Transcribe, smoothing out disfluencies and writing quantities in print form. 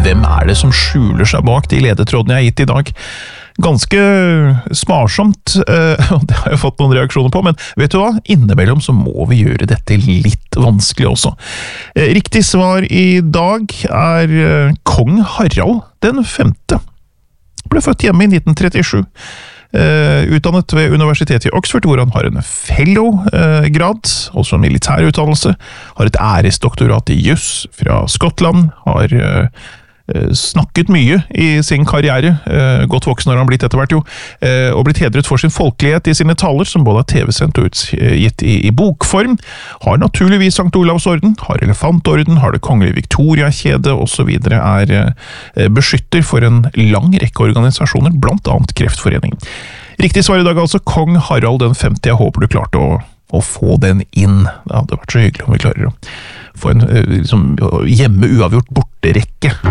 hvem det som skjuler seg bak de ledetrådene jeg har gitt i dag? Ganske sparsomt, og det har jeg fått noen reaksjoner på, men vet du hva? Innimellom så må vi gjøre dette litt vanskelig også. Riktig svar i dag kong Harald den 5. Ble født hjemme i 1937. Utdannet ved universitetet i Oxford, hvor han har en fellow-grad, altså en militærutdannelse, har et æresdoktorat i juss fra Skottland, har snakket mye i sin karriere, godt voksen har han blitt etter hvert jo, og blitt hedret for sin folkelighet i sine taler, som både er TV-sendt og utgitt i bokform, har naturligvis Sankt Olavs orden, har elefantorden, har det kongelige Victoria-kjede og så videre, beskytter for en lang rekke organisasjoner, blant annet Kreftforeningen. Riktig svar i dag altså, kong Harald den 5. Jeg håper du klarte å få den inn. Det hadde vært så hyggelig om vi klarer å få en hjemme uavgjort bort